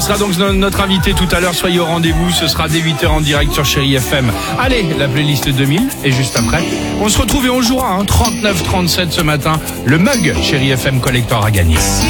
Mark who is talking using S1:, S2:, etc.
S1: sera donc notre invité tout à l'heure. Soyez au rendez-vous. Ce sera dès 8h en direct sur Chéri FM. Allez, la playlist 2000. Et juste après, on se retrouve et on jouera 39-37 ce matin. Le mug Chéri FM Collector à gagner.